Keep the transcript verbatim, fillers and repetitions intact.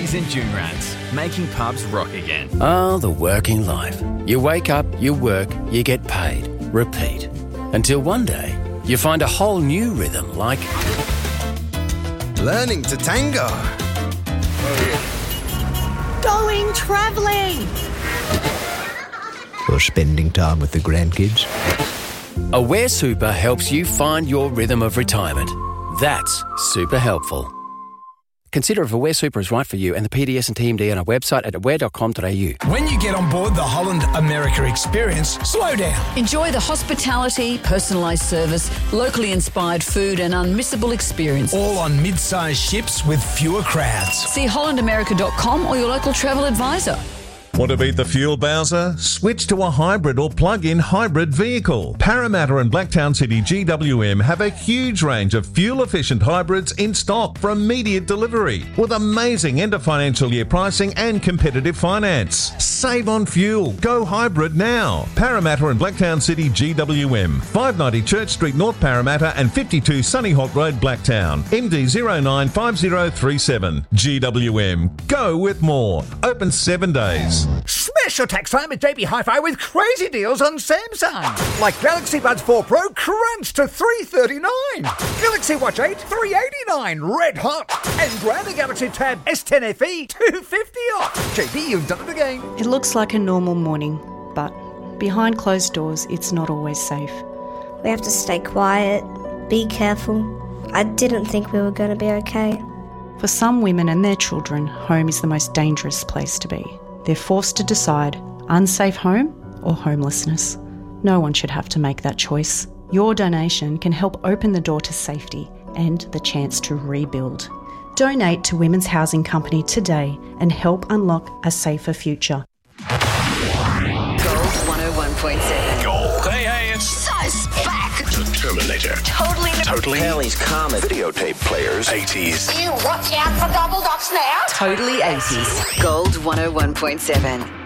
Doobies and Joonrats, making pubs rock again. Oh, the working life. You wake up, you work, you get paid. Repeat. Until one day, you find a whole new rhythm like... learning to tango. Going travelling. Or spending time with the grandkids. Aware Super helps you find your rhythm of retirement. That's super helpful. Consider if Aware Super is right for you and the P D S and T M D on our website at aware dot com dot a u. When you get on board the Holland America experience, slow down. Enjoy the hospitality, personalised service, locally inspired food and unmissable experience. All on mid-sized ships with fewer crowds. See holland america dot com or your local travel advisor. Want to beat the fuel bowser? Switch to a hybrid or plug-in hybrid vehicle. Parramatta and Blacktown City G W M have a huge range of fuel-efficient hybrids in stock for immediate delivery with amazing end of financial year pricing and competitive finance. Save on fuel. Go hybrid now. Parramatta and Blacktown City G W M. five ninety Church Street, North Parramatta and fifty-two Sunny Hawk Road, Blacktown. M D zero nine five zero three seven. G W M. Go with more. Open seven days. Smash your tax time at J B Hi-Fi with crazy deals on Samsung. Like Galaxy Buds four Pro crunch to three thirty-nine. Galaxy Watch eight three eighty-nine, red hot. And grab a Galaxy Tab S ten F E two fifty off. J B, you've done it again. It looks like a normal morning, but behind closed doors, it's not always safe. We have to stay quiet, be careful. I didn't think we were going to be okay. For some women and their children, home is the most dangerous place to be. They're forced to decide unsafe home or homelessness. No one should have to make that choice. Your donation can help open the door to safety and the chance to rebuild. Donate to Women's Housing Company today and help unlock a safer future. Gold one oh one point seven. Gold. Hey, hey, it's Sus back. The Terminator. Totally. Totally. Kelly's Comet. Videotape players. eighties. You watch out for double dots now. Totally eighties. Gold one oh one point seven.